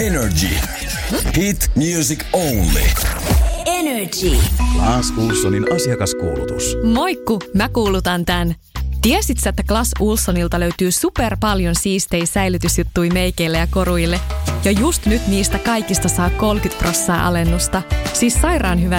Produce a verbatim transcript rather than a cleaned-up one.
Energy. Hit music only. Energy. Clas Ohlsonin asiakaskuulutus. Moikku, mä kuulutan tän. Tiesit sä, että Clas Ohlsonilta löytyy super paljon siistei säilytysjuttui meikeille ja koruille? Ja just nyt niistä kaikista saa kolmekymmentä prosenttia alennusta. Siis sairaan hyvä